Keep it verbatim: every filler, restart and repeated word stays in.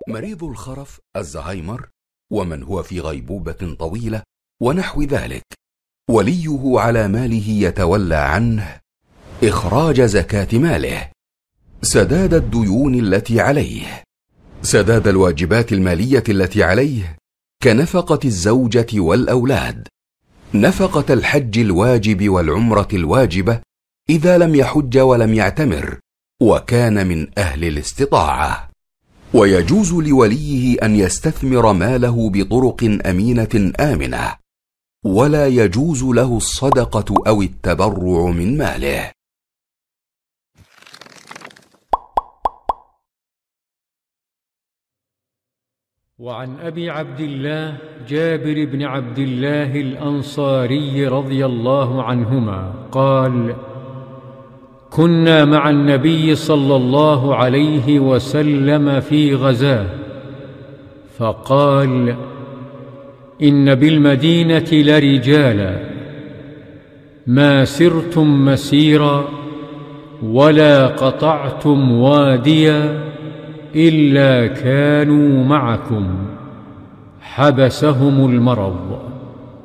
مريض الخرف الزهايمر ومن هو في غيبوبة طويلة ونحو ذلك، وليه على ماله يتولى عنه إخراج زكاة ماله، سداد الديون التي عليه، سداد الواجبات المالية التي عليه كنفقة الزوجة والأولاد، نفقة الحج الواجب والعمرة الواجبة إذا لم يحج ولم يعتمر وكان من أهل الاستطاعة. ويجوز لوليه أن يستثمر ماله بطرق أمينة آمنة، ولا يجوز له الصدقة أو التبرع من ماله. وعن أبي عبد الله جابر بن عبد الله الأنصاري رضي الله عنهما قال: كنا مع النبي صلى الله عليه وسلم في غزاه، فقال: إن بالمدينة لرجالا ما سرتم مسيرا ولا قطعتم واديا إلا كانوا معكم، حبسهم المرض.